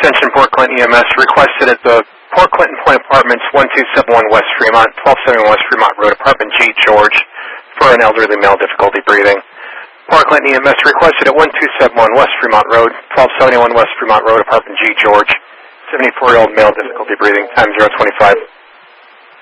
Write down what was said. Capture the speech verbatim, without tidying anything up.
Attention Port Clinton E M S, requested at the Port Clinton Point Apartments, one two seven one West Fremont, twelve seventy-one West Fremont Road, Apartment G, George, for an elderly male, difficulty breathing. Port Clinton E M S requested at one two seven one West Fremont Road, twelve seventy-one West Fremont Road, Apartment G, George, seventy-four-year-old male, difficulty breathing, time zero twenty-five.